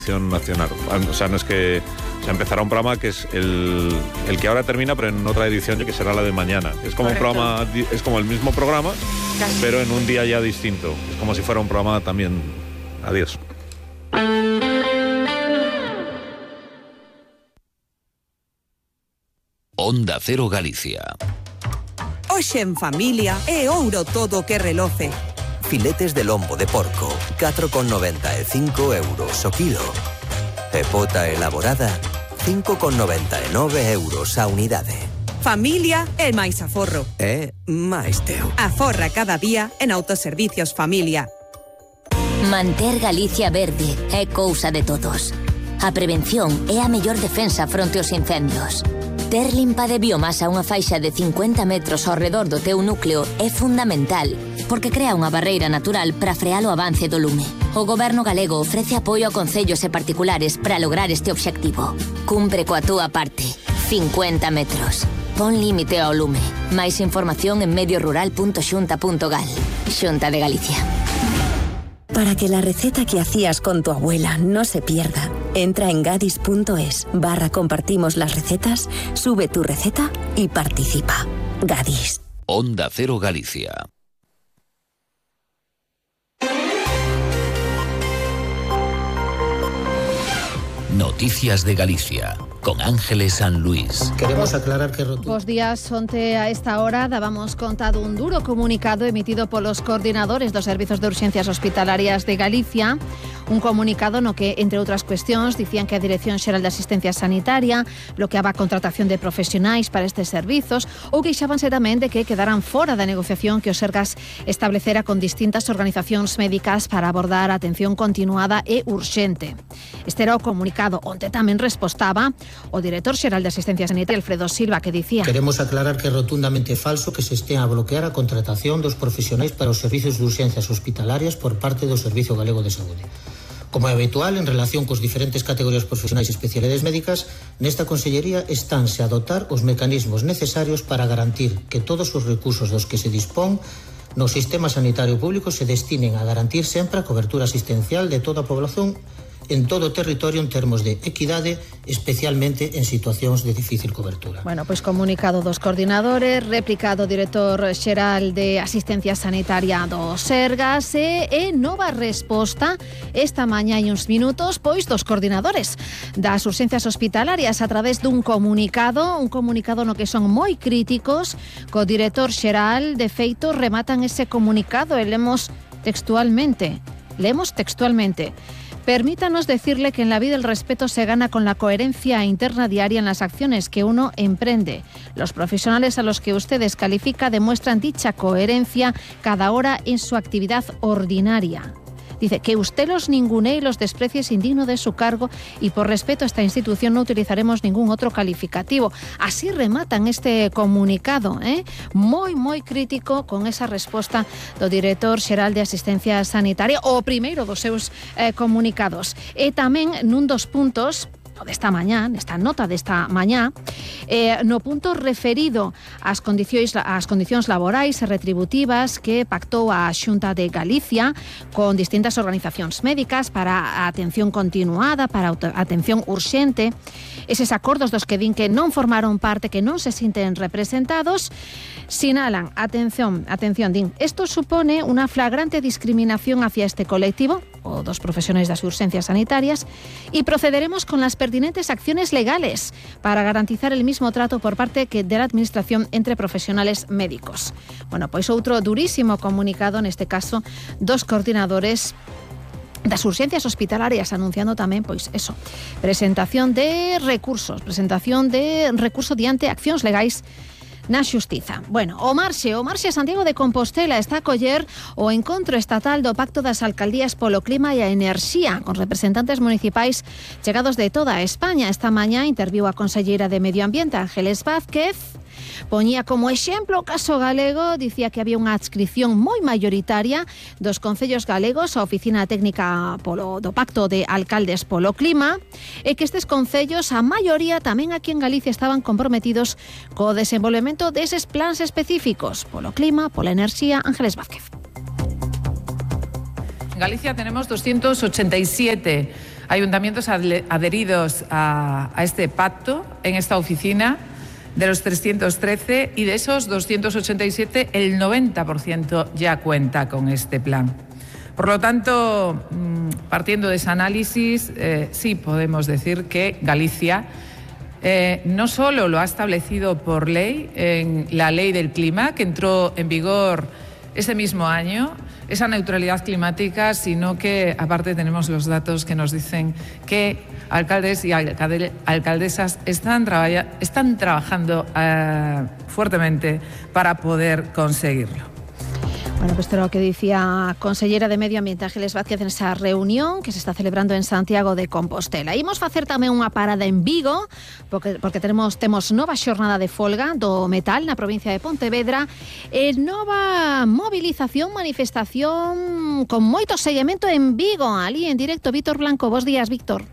nacional. O sea, no es que empezará un programa que es el que ahora termina, pero en otra edición que será la de mañana. Es como un programa, es como el mismo programa, pero en un día ya distinto. Es como si fuera un programa también. Adiós. Onda Cero Galicia. Hoxe en familia é ouro todo que reloce. Filetes de lombo de porco, 4,95 euros o kilo. E pota elaborada, 5,99 euros a unidade. Familia é máis aforro. É máis teu. Aforra cada día en Autoservicios Familia. Manter Galicia verde é cousa de todos. A prevención é a mellor defensa fronte aos incendios. Ter limpa de biomasa unha faixa de 50 metros ao redor do teu núcleo é fundamental, porque crea unha barreira natural para frear o avance do lume. O Goberno galego ofrece apoio a concellos e particulares para lograr este obxectivo. Cumpre coa túa parte. 50 metros. Pon límite ao lume. Máis información en mediorural.xunta.gal. Xunta de Galicia. Para que la receta que hacías con tu abuela no se pierda, entra en gadis.es/compartimos las recetas, sube tu receta y participa. Gadis. Onda Cero Galicia. Noticias de Galicia, con Ángeles San Luis. Queremos aclarar que... Bos días, onte a esta hora dábamos conta dun duro comunicado emitido polos coordinadores dos servizos de urxencias hospitalarias de Galicia. Un comunicado no que, entre outras cuestións, dicían que a Dirección Xeral de Asistencia Sanitaria bloqueaba a contratación de profesionais para estes servizos ou queixábanse tamén de que quedaran fora da negociación que o Sergas establecera con distintas organizacións médicas para abordar a atención continuada e urxente. Este era o comunicado. Onte tamén respostaba o director xeral de Asistencia Sanitaria, Alfredo Silva, que dicía: Queremos aclarar que é rotundamente falso que se estea a bloquear a contratación dos profesionais para os servizos de urxencias hospitalarias por parte do Servizo Galego de Saúde. Como é habitual, en relación cos diferentes categorías profesionais e especialidades médicas, nesta Consellería estánse a dotar os mecanismos necesarios para garantir que todos os recursos dos que se dispón no sistema sanitario público se destinen a garantir sempre a cobertura asistencial de toda a población en todo o territorio en termos de equidade, especialmente en situacións de difícil cobertura. Bueno, pois comunicado dos coordinadores, replicado o director xeral de Asistencia Sanitaria do Sergas e nova resposta esta mañá hai uns minutos pois dos coordinadores das urxencias hospitalarias a través dun comunicado no que son moi críticos co director xeral. De feito, rematan ese comunicado e lemos textualmente. Permítanos decirle que en la vida el respeto se gana con la coherencia interna diaria en las acciones que uno emprende. Los profesionales a los que usted descalifica demuestran dicha coherencia cada hora en su actividad ordinaria. Dice que usted los ningunee y los desprecie es indigno de su cargo y por respeto a esta institución no utilizaremos ningún otro calificativo. Así rematan este comunicado, moi crítico con esa resposta do director xeral de Asistencia Sanitaria, o primeiro dos seus comunicados. E tamén nun dos puntos desta mañá, nesta nota desta mañá, no punto referido ás condicións laborais e retributivas que pactou a Xunta de Galicia con distintas organizacións médicas para a atención continuada, para a atención urxente, eses acordos dos que din que non formaron parte, que non se sinten representados, sinalan, atención, din, esto supone unha flagrante discriminación hacia este colectivo, o dos profesionais das urxencias sanitarias, y procederemos con las pertinentes acciones legales para garantizar el mismo trato por parte de la Administración entre profesionales médicos. Bueno, pois outro durísimo comunicado, neste caso, dos coordinadores das urxencias hospitalarias, anunciando tamén, pois eso, presentación de recurso diante accións legais na xustiza. Bueno, o Marxe Santiago de Compostela está a coller o encontro estatal do Pacto das Alcaldías polo Clima e a Enerxía, con representantes municipais chegados de toda España. Esta mañá interviu a conselleira de Medio Ambiente, Ángeles Vázquez. Poñía como exemplo o caso galego, dicía que había unha adscripción moi maioritaria dos concellos galegos á Oficina Técnica do Pacto de Alcaldes polo Clima e que estes concellos, a maioría tamén aquí en Galicia, estaban comprometidos co desenvolvemento deses plans específicos polo clima, pola enerxía. Ángeles Vázquez. En Galicia tenemos 287 ayuntamientos adheridos a este pacto en esta oficina. De los 313 y de esos 287, el 90% ya cuenta con este plan. Por lo tanto, partiendo de ese análisis, sí podemos decir que Galicia no solo lo ha establecido por ley, en la Ley del Clima, que entró en vigor ese mismo año, esa neutralidad climática, sino que aparte tenemos los datos que nos dicen que alcaldes y alcaldesas están trabajando fuertemente para poder conseguirlo. Bueno, pues lo que decía consellera de Medio Ambiente Ángeles Vázquez en esa reunión que se está celebrando en Santiago de Compostela. Imos facer tamén unha parada en Vigo, porque temos nova xornada de folga do metal na provincia de Pontevedra, e nova movilización, manifestación con moito seguimento en Vigo. Ali en directo, Víctor Blanco. Bos días, Víctor.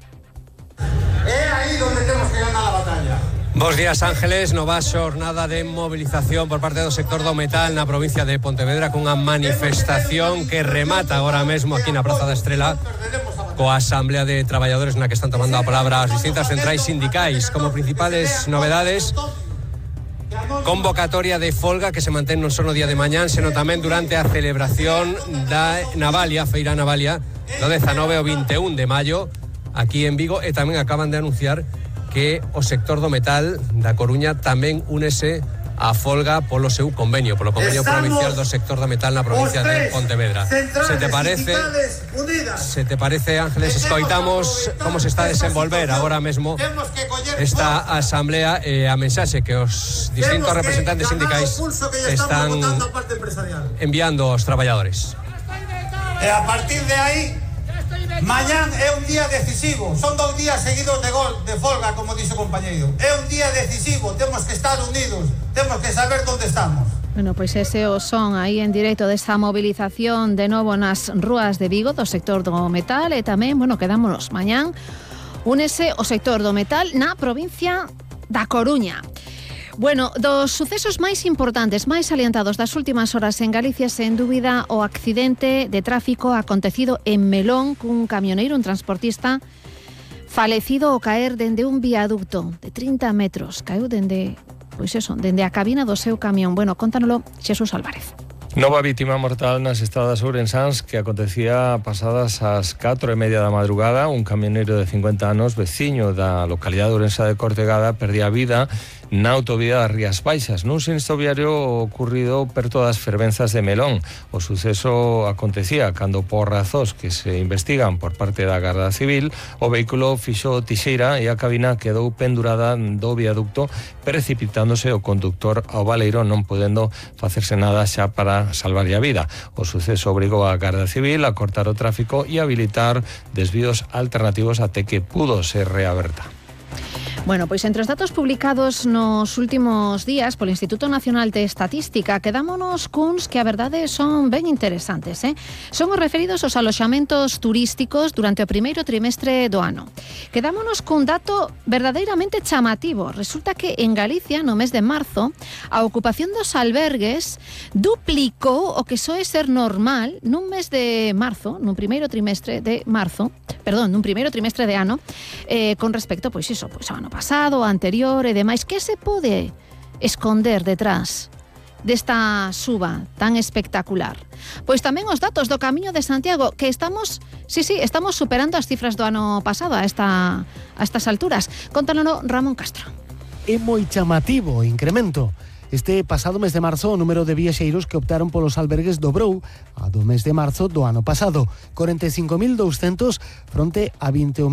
É aí onde temos que ganar a batalla. Bos días, Ángeles. Nova xornada de movilización por parte do sector do metal na provincia de Pontevedra, cunha manifestación que remata agora mesmo aquí na Praza da Estrela coa asamblea de traballadores na que están tomando a palabra as distintas centrais sindicais. Como principales novedades, convocatoria de folga que se mantén non só no día de mañán, senón tamén durante a celebración da Navalia, Feira Navalia, do 19 ao 21 de maio aquí en Vigo, e tamén acaban de anunciar que o sector do metal da Coruña tamén únese a folga polo seu convenio, polo convenio provincial do sector do metal na provincia de Pontevedra. Se te parece, Ángeles, escoitamos como se está a desenvolver agora mesmo esta asamblea e a mensaxe que os distintos representantes sindicais están enviando aos traballadores. E a partir de aí, mañán é un día decisivo. Son 2 días seguidos de folga, como dixo o compañeiro. É un día decisivo, temos que estar unidos, temos que saber onde estamos. Bueno, pois ese o son aí en directo desta movilización de novo nas rúas de Vigo do sector do metal, e tamén, bueno, quedámonos mañán, únese o sector do metal na provincia da Coruña. Bueno, dos sucesos máis importantes, máis salientados das últimas horas en Galicia, sen dúbida, o accidente de tráfico acontecido en Melón cun camioneiro, un transportista, falecido ao caer dende un viaducto de 30 metros. Caeu dende a cabina do seu camión. Bueno, contánoslo Xesús Álvarez. Nova vítima mortal nas estradas ourensans que acontecía pasadas as 4:30 da madrugada. Un camioneiro de 50 anos, veciño da localidade ourensa de Cortegada, perdía a vida na autovía das Rías Baixas, nun sinistro viario ocurrido perto das fervenzas de Melón. O suceso acontecía cando, por razóns que se investigan por parte da Garda Civil, o vehículo fixo tixeira e a cabina quedou pendurada do viaducto, precipitándose o conductor ao baleiro, non podendo facerse nada xa para salvarlle a vida. O suceso obrigou a Garda Civil a cortar o tráfico e habilitar desvíos alternativos até que pudo ser reaberta. Bueno, pois entre os datos publicados nos últimos días polo Instituto Nacional de Estatística, quedámonos cuns que a verdade son ben interesantes, Son os referidos aos aloxamentos turísticos durante o primeiro trimestre do ano. Quedámonos cun dato verdadeiramente chamativo. Resulta que en Galicia, no mes de marzo, a ocupación dos albergues duplicou o que soe ser normal nun mes de marzo, nun primeiro trimestre de ano, con respecto, pois iso, pois ao ano pasado, anterior e demais. Que se pode esconder detrás desta suba tan espectacular? Pois tamén os datos do Camiño de Santiago, que estamos superando as cifras do ano pasado a estas alturas. Contánono Ramón Castro. É moi chamativo o incremento. Este pasado mes de marzo, o número de viaxeiros que optaron polos albergues dobrou a do mes de marzo do ano pasado, 45.200 fronte a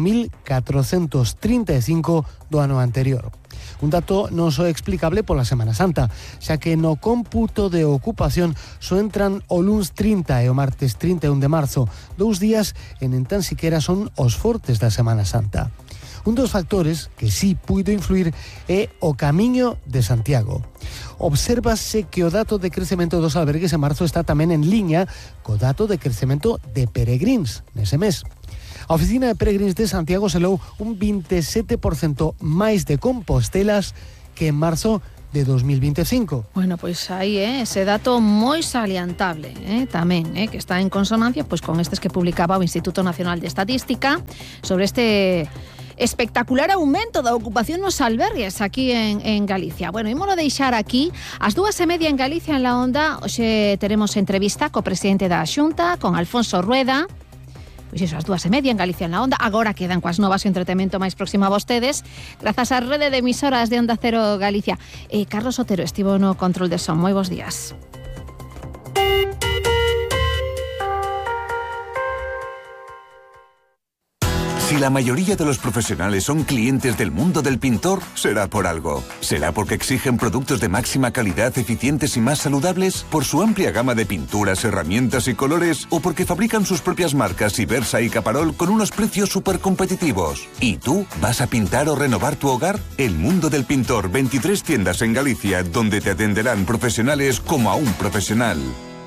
21.435 do ano anterior. Un dato non só explicable pola Semana Santa, xa que no cómputo de ocupación só entran o luns 30 e o martes 31 de marzo, 2 días en tan siquera son os fortes da Semana Santa. Un dos factores que sí puido influir é o Camiño de Santiago. Obsérvase que o dato de crecemento dos albergues en marzo está tamén en liña co dato de crecemento de peregrins nese mes. A oficina de peregrins de Santiago selou un 27% máis de compostelas que en marzo de 2025. Bueno, pues aí ese dato moi salientable tamén, que está en consonancia pues con estes que publicaba o Instituto Nacional de Estadística sobre este espectacular aumento da ocupación nos albergues aquí en Galicia. Bueno, ímolo deixar aquí. Ás 2:30 en Galicia en La Onda. Hoxe teremos entrevista co presidente da Xunta, con Alfonso Rueda. Pois iso, ás 2:30 en Galicia en La Onda. Agora quedan coas novas e entretemento máis próximo a vostedes, grazas á rede de emisoras de Onda Cero Galicia. Carlos Otero estivo no control de son. Moi bons días. Si la mayoría de los profesionales son clientes del mundo del pintor, será por algo. ¿Será porque exigen productos de máxima calidad, eficientes y más saludables? ¿Por su amplia gama de pinturas, herramientas y colores? ¿O porque fabrican sus propias marcas Ibersa y Caparol con unos precios súper competitivos? ¿Y tú? ¿Vas a pintar o renovar tu hogar? El mundo del pintor, 23 tiendas en Galicia, donde te atenderán profesionales como a un profesional.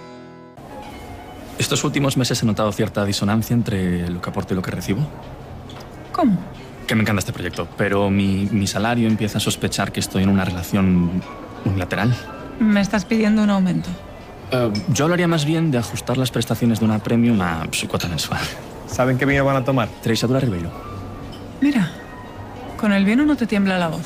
Estos últimos meses he notado cierta disonancia entre lo que aporto y lo que recibo. ¿Cómo? Que me encanta este proyecto, pero mi salario empieza a sospechar que estoy en una relación unilateral. ¿Me estás pidiendo un aumento? Yo hablaría más bien de ajustar las prestaciones de una premium a su cuota mensual. ¿Saben qué vino van a tomar? Treixadura Ribeiro. Mira, con el vino no te tiembla la voz.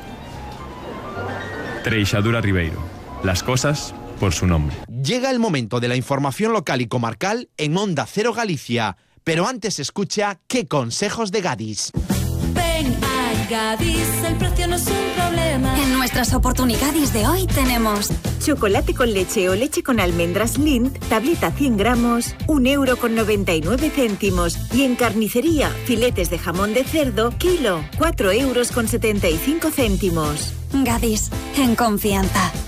Treixadura Ribeiro. Las cosas por su nombre. Llega el momento de la información local y comarcal en Onda Cero Galicia. Pero antes escucha qué consejos de Gadis. Ven a Gadis, el precio no es un problema. En nuestras oportunidades de hoy tenemos chocolate con leche o leche con almendras Lindt, tableta 100 gramos, 1,99 €. Y en carnicería, filetes de jamón de cerdo, kilo, 4,75 €. Gadis, en confianza.